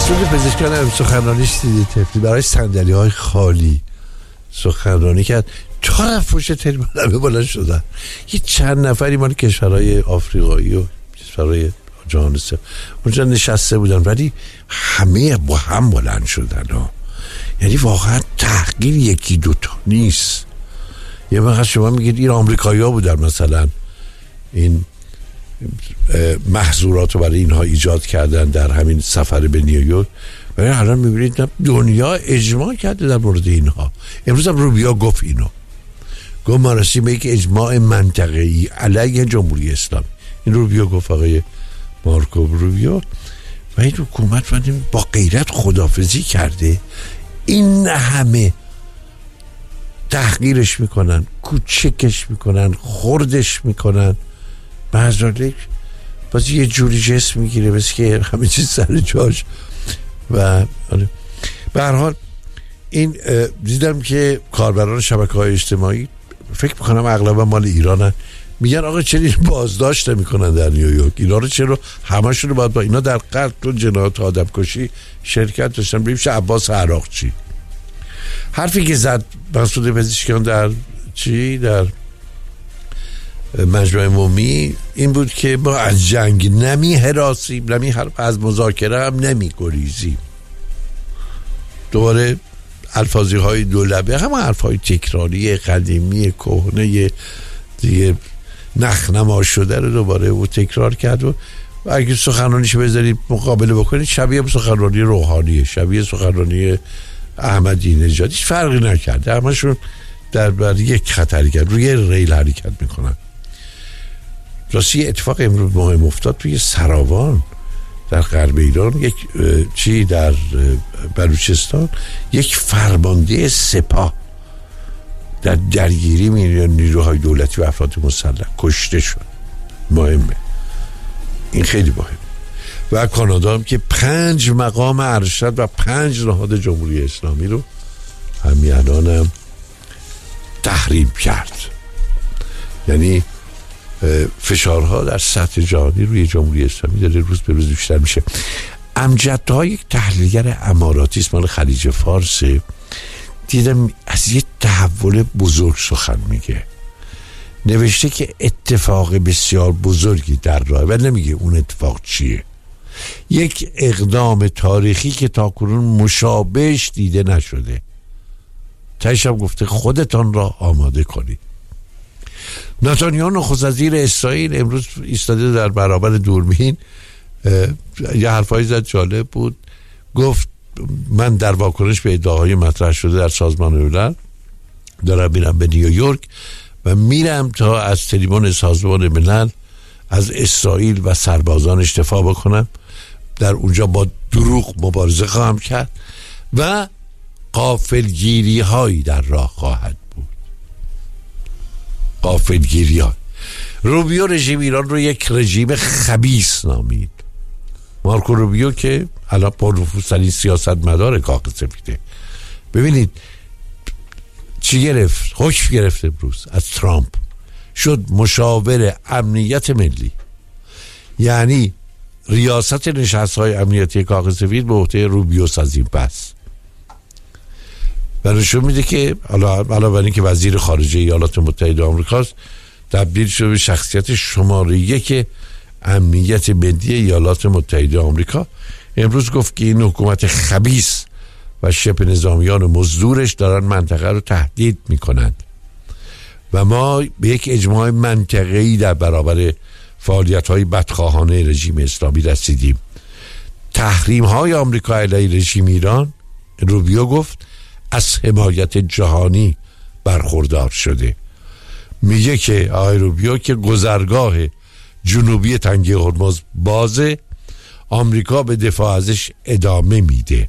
مسئول پزشکان هم سخنرانیش دیدی تفلی برای صندلی های خالی سخنرانی کرد. 4 فوش تلمنه بلند شدن. یه چند نفری مال کشورهای آفریقایی و کشورهای جهان سوم اونجا نشسته بودن، ولی همه با هم بلند شدن ها. یعنی واقعا تحقیر یکی دوتا نیست. یه وقت شما میگید این آمریکایی ها بودن مثلا این محظورات رو برای اینها ایجاد کردن در همین سفر به نیویورک، ولی الان میبینید دنیا اجماع کرده در مورد اینها. امروز هم روبیا گفت اینو، گفت ما رسیم به یک اجماع منطقه‌ای علیه جمهوری اسلامی. این روبیا گفت، آقای مارکو روبیا. و این حکومت با غیرت خداحافظی کرده. این همه تحقیرش میکنن، کوچکش میکنن، خردش میکنن، بعضی باز یه جوری جسم میگیره بس که همه چیز سر جاش. و به هر حال این دیدم که کاربران شبکه‌های اجتماعی فکر میکنم اغلب مال ایرانن، میگن آقا چرا این بازداشت نمیکنن در نیویورک؟ اینا رو چرا همشون رو باید با اینا در قتل و جنایات آدمکشی شرکت داشتن بریمش عباس عراقچی. حرفی که زد مسئول پزشکان در مجمع عمومی این بود که ما از جنگ نمی هراسیم، از مذاکره هم نمی گریزیم. دوباره الفاظی های دولبه، همه حرف های تکراری قدیمی کهنه دیگه نخنما شده رو دوباره او تکرار کرد. و اگه سخنرانیش بذارید مقابله بکنید شبیه سخنرانی روحانیه، شبیه سخنرانی احمدی نژاد، هیچ فرقی نکرده. همشون در یک خط حرکت، روی ریل حرکت میکنن. راستی اتفاق امروز مهم افتاد توی سراوان در غرب ایران، یک در بلوچستان، یک فرمانده سپاه در درگیری نیروهای دولتی و افراد مسلح کشته شد. مهمه، این خیلی مهمه. و کانادا هم که 5 مقام ارشد و 5 نهاد جمهوری اسلامی رو همین الان هم تحریم کرد. یعنی فشارها در سطح جهانی روی جمهوری اسلامی داره روز به روز بیشتر میشه. امجدها یک تحلیلگر اماراتی مال خلیج فارس، دیدم از یه تحول بزرگ سخن میگه. نوشته که اتفاق بسیار بزرگی در راه، و نمیگه اون اتفاق چیه. یک اقدام تاریخی که تاکنون مشابهش دیده نشده. تهش هم گفته خودتان را آماده کنید. نتانیاهو نخست وزیر اسرائیل امروز ایستاده در برابر دوربین، یه حرفایی زد جالب بود. گفت من در واکنش به ادعاهای مطرح شده در سازمان ملل دارم میرم به نیویورک و میرم تا از تریبون سازمان ملل از اسرائیل و سربازانش دفاع بکنم. در اونجا با دروغ مبارزه خواهم کرد و غافلگیری هایی در راه خواهد بود. غافلگیری ها. روبیو رژیم ایران رو یک رژیم خبیث نامید. مارکو روبیو که الان پرنفوذترین سیاستمدار کاخ سفیده، ببینید چی گرفت؟ حکم گرفت امروز از ترامپ، شد مشاور امنیت ملی. یعنی ریاست نشست‌های امنیتی کاخ سفید به عهده روبیو از این پس. و نشون میده که علاوه بر اینکه وزیر خارجه ایالات متحده آمریکاست، تبدیل شده به شخصیت شماره 1 امنیت ملی ایالات متحده آمریکا. امروز گفت که این حکومت خبیث و شبه نظامیان مزدورش دارن منطقه رو تهدید میکنند و ما به یک اجماع منطقه‌ای در برابر فعالیت‌های بدخواهانه رژیم اسلامی رسیدیم. تحریم‌های آمریکا علیه رژیم ایران، روبیو گفت، از حمایت جهانی برخوردار شده. میگه که آقای روبیو که گذرگاه جنوبی تنگه هرمز بازه، آمریکا به دفاع ازش ادامه میده.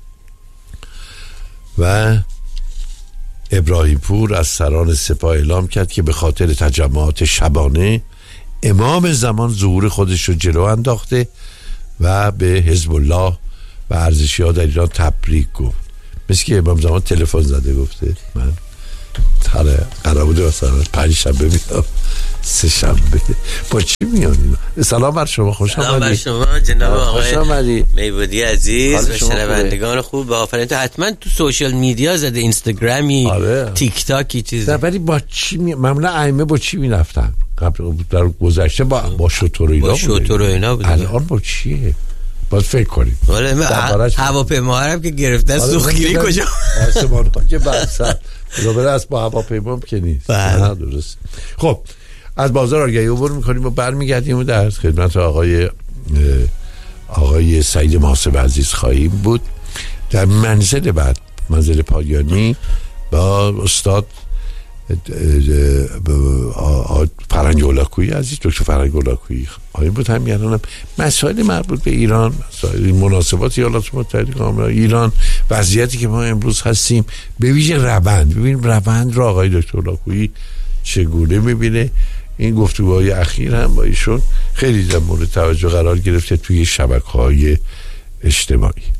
و ابراهیم پور از سران سپاه اعلام کرد که به خاطر تجمعات شبانه امام زمان ظهور خودش رو جلو انداخته و به حزب الله و ارزشی ها در ایران تبریک گفت. مثل که امام زمان تلفن زده گفته من قرار بوده مثلا 5 شنبه میام سه شنبه با چی میان اینا؟ سلام بر شما، خوش آمدید. سلام بر شما جناب آقای میبودی عزیز و شنوندگان خوب. آفرین. تو حتما تو سوشال میدیا زده، اینستاگرامی، تیک تاکی چیزی. ولی با چی معمولا ائمه با چی میرفتن؟ قبل در گذشته با شتر و اینا، با شتر و اینا بود. الان با چیه؟ باید فکر کنیم. ولی هواپیما هم که گرفته سوختگیری کجا؟ آسمان ها که برسن رابطه از با هواپیما هم که نیست. نه درست. خب از بازار آگهی عبور میکنیم و برمیگردیم و در خدمت آقای سعید محاسب عزیز خواهیم بود در منزل بعد، منزل پایانی با استاد فرهنگ هولاکویی عزیز، دکتر فرهنگ هولاکویی خواهیم بود. هم یعنی مسائل مربوط به ایران، مسائل مناسبات ایالات متحده آمریکا، ایران، وضعیتی که ما امروز هستیم، به ویژه روند، ببینیم روند را آقای دکتر هولاکویی چگونه میبینه. این گفتگوهای اخیر هم با ایشون خیلی در مورد توجه قرار گرفته توی شبکه‌های اجتماعی.